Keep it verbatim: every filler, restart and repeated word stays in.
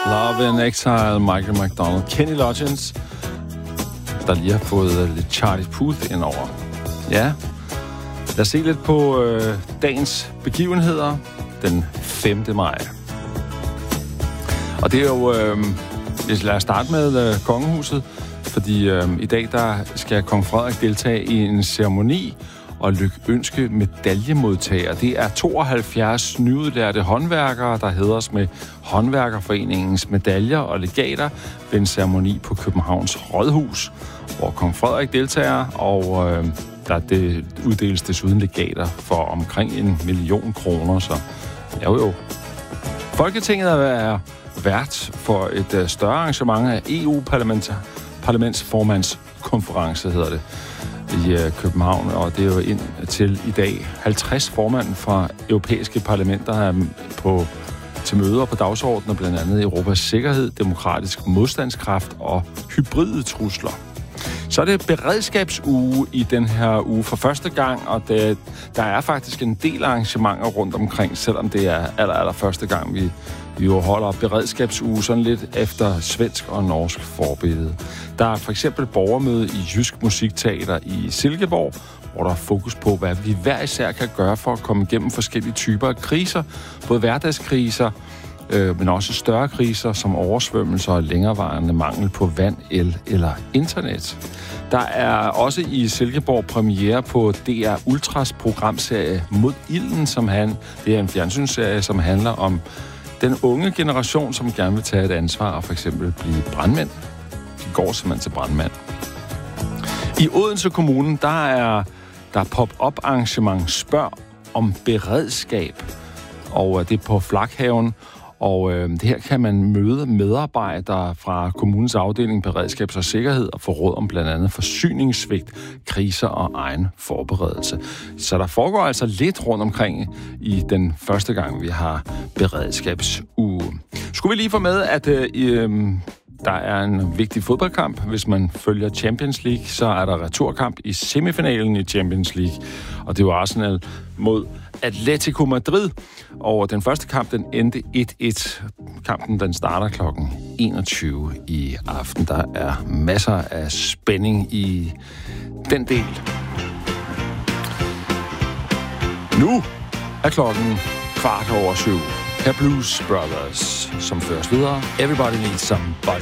Love in Exile, Michael McDonald, Kenny Loggins, der lige har fået lidt Charlie Puth ind over. Ja, lad os se lidt på øh, dagens begivenheder den femte maj. Og det er jo, øh, lad os starte med øh, kongehuset, fordi øh, i dag der skal kong Frederik deltage i en ceremoni og lykønske medaljemodtager. Det er tooghalvfjerds nyudlærte håndværkere, der hædres med Håndværkerforeningens medaljer og legater ved en ceremoni på Københavns Rådhus, hvor kong Frederik deltager, og øh, der det uddeles desuden legater for omkring en million kroner. Så jo jo. Folketinget er vært for et øh, større arrangement af E U-parlamentsformandskonference, hedder det, i øh, København, og det er jo ind til i dag halvtreds formanden fra europæiske parlamenter er på, til møder på dagsordenen, blandt andet Europas sikkerhed, demokratisk modstandskraft og hybride trusler. Så er det beredskabsuge i den her uge for første gang, og det, der er faktisk en del arrangementer rundt omkring, selvom det er aller, aller første gang, vi, vi jo holder beredskabsuge sådan lidt efter svensk og norsk forbillede. Der er for eksempel borgermøde i Jysk Musikteater i Silkeborg, hvor der er fokus på, hvad vi hver især kan gøre for at komme igennem forskellige typer af kriser, både hverdagskriser, øh, men også større kriser som oversvømmelser og længerevarende mangel på vand, el eller internet. Der er også i Silkeborg premiere på D R Ultras programserie Mod Ilden, som han, det er en fjernsynsserie, som handler om den unge generation, som gerne vil tage et ansvar og for eksempel blive brandmænd. De går simpelthen til brandmand. I Odense Kommune, der er der er pop-up arrangement Spørg om beredskab, og det er på Flakhaven. Og øh, det her kan man møde medarbejdere fra kommunens afdeling beredskabs- og sikkerhed og få råd om blandt andet forsyningssvigt, kriser og egen forberedelse. Så der foregår altså lidt rundt omkring i den første gang, vi har beredskabsuge. Skulle vi lige få med, at øh, øh, der er en vigtig fodboldkamp. Hvis man følger Champions League, så er der returkamp i semifinalen i Champions League. Og det var Arsenal mod Atletico Madrid. Og den første kamp, den endte et et. Kampen, den starter klokken enogtyve i aften. Der er masser af spænding i den del. Nu er klokken kvart over syv. Her Blues Brothers, som føres videre. Everybody needs somebody.